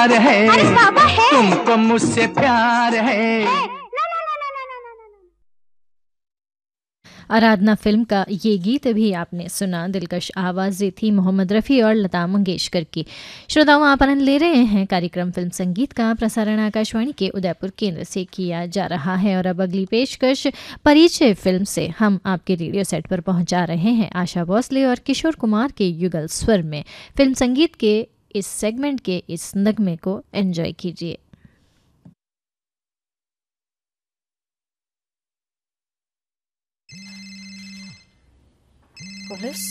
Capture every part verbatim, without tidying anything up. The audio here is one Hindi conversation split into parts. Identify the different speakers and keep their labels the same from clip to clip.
Speaker 1: है,
Speaker 2: अरे बाबा है,
Speaker 1: तुमको मुझसे प्यार है, है।
Speaker 2: ना, ना, ना, ना, ना, ना, ना, ना।
Speaker 3: आराधना फिल्म का ये गीत भी आपने सुना। दिलकश आवाज़ें थी मोहम्मद रफ़ी और लता मंगेशकर की। श्रोताओं, आप आनंद ले रहे हैं कार्यक्रम फिल्म संगीत का। प्रसारण आकाशवाणी के उदयपुर केंद्र से किया जा रहा है और अब अगली पेशकश परिचय फिल्म से हम आपके रेडियो सेट पर पहुंचा रहे हैं आशा भोसले और किशोर कुमार के युगल स्वर में। फिल्म संगीत के इस सेगमेंट के इस नगमे को एंजॉय कीजिए।
Speaker 4: पुलिस?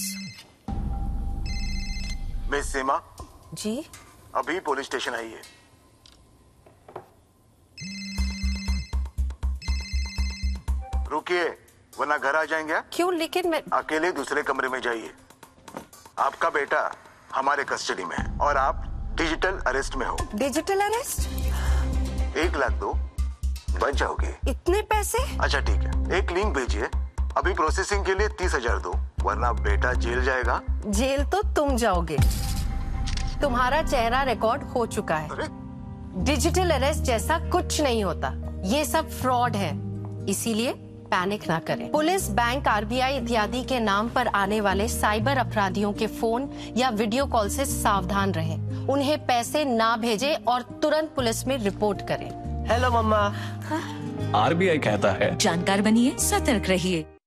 Speaker 5: मिस सीमा
Speaker 4: जी?
Speaker 5: अभी पुलिस स्टेशन आई है। रुकिए वरना घर आ जाएंगे।
Speaker 4: क्यों? लेकिन मैं
Speaker 5: अकेले दूसरे कमरे में जाइए। आपका बेटा हमारे कस्टडी में है और आप डिजिटल अरेस्ट में हो।
Speaker 4: Digital arrest?
Speaker 5: एक लाख दो, बच जाओगे।
Speaker 4: इतने पैसे?
Speaker 5: अच्छा ठीक है, एक लिंक भेजिए। अभी प्रोसेसिंग के लिए तीस हजार दो, वरना बेटा जेल जाएगा।
Speaker 4: जेल तो तुम जाओगे। तुम्हारा चेहरा रिकॉर्ड हो चुका है।
Speaker 5: अरे?
Speaker 4: डिजिटल अरेस्ट जैसा कुछ नहीं होता, ये सब फ्रॉड है। इसीलिए पैनिक ना करें। पुलिस, बैंक, आरबीआई इत्यादि के नाम पर आने वाले साइबर अपराधियों के फोन या वीडियो कॉल से सावधान रहें। उन्हें पैसे ना भेजें और तुरंत पुलिस में रिपोर्ट करें।
Speaker 6: हेलो मम्मा।
Speaker 7: आरबीआई कहता है
Speaker 8: जानकार बनिए, सतर्क रहिए।